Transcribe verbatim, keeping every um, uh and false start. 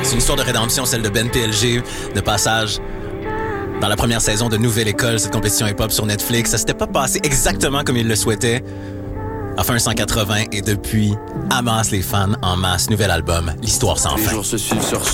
C'est une histoire de rédemption, celle de Ben P L G, de passage dans la première saison de Nouvelle École, cette compétition hip-hop sur Netflix. Ça s'était pas passé exactement comme il le souhaitait. Enfin, un cent quatre-vingts et depuis, amasse les fans en masse. Nouvel album, L'Histoire sans fin. Les jours se suivent sur